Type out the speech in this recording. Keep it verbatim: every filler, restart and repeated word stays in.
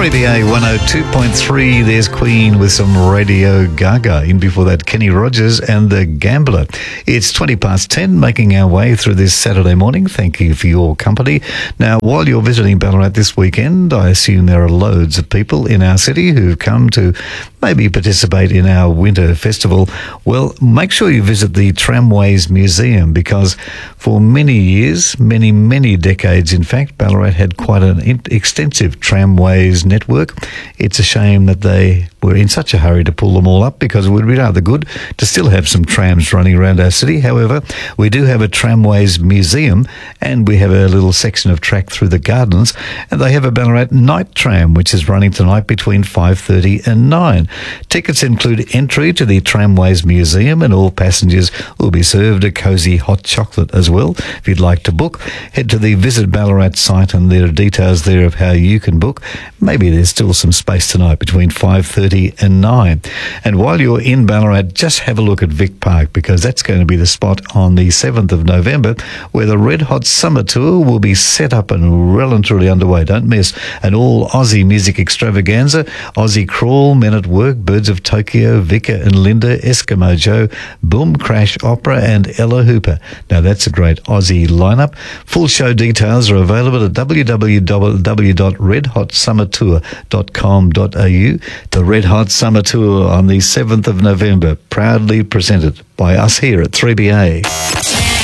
three B A one oh two point three, there's Queen with some Radio Gaga. In before that, Kenny Rogers and The Gambler. It's twenty past ten, making our way through this Saturday morning. Thank you for your company. Now, while you're visiting Ballarat this weekend, I assume there are loads of people in our city who've come to maybe participate in our winter festival. Well, make sure you visit the Tramways Museum, because for many years, many, many decades, in fact, Ballarat had quite an extensive tramways network. It's a shame that they were in such a hurry to pull them all up, because it would be rather good to still have some trams running around our city. However, we do have a Tramways Museum, and we have a little section of track through the gardens, and they have a Ballarat night tram which is running tonight between five thirty and nine. Tickets include entry to the Tramways Museum, and all passengers will be served a cosy hot chocolate as well. If you'd like to book, head to the Visit Ballarat site, and there are details there of how you can book. Maybe there's still some space tonight between five thirty and nine. And while you're in Ballarat, just have a look at Vic Park, because that's going to be the spot on the seventh of November where the Red Hot Summer Tour will be set up and well and truly underway. Don't miss an all Aussie music extravaganza. Aussie Crawl, Men at Work, Birds of Tokyo, Vika and Linda, Eskimo Joe, Boom Crash Opera and Ella Hooper. Now that's a great Aussie lineup. Full show details are available at w w w dot red hot summer tour dot com dot a u. The Red Hot Summer Tour on the seventh of November, proudly presented by us here at three B A.